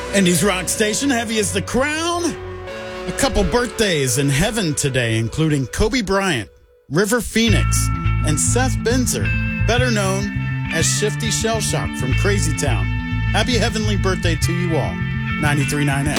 Indy's Rock Station, heavy as the crown. A couple birthdays in heaven today, including Kobe Bryant, River Phoenix, and Seth Benzer, better known as Shifty Shellshock from Crazy Town. Happy heavenly birthday to you all. 93.9 X.